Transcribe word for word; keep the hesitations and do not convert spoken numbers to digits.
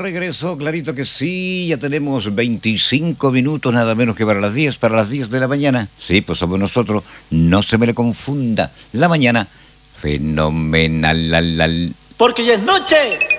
regreso, clarito que sí, ya tenemos veinticinco minutos nada menos que para las diez, para las diez de la mañana. Sí, pues somos nosotros, no se me le confunda, la mañana fenomenal. Porque ya es noche.